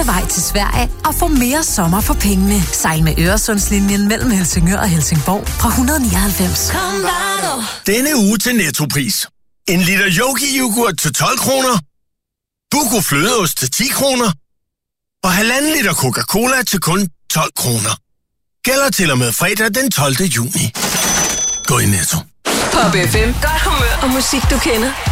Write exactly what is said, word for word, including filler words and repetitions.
vej til Sverige og få mere sommer for pengene. Sejl med Øresundslinjen mellem Helsingør og Helsingborg fra et hundrede nioghalvfems. Kom bare nu. Denne uge til Nettopris. En liter Yogi-yoghurt til tolv kroner. Buco flødeost til ti kroner. Og halvanden liter Coca-Cola til kun tolv kroner. Gælder til og med fredag den tolvte juni. Gå i Netto. Pop F M. Godt humør og musik, du kender.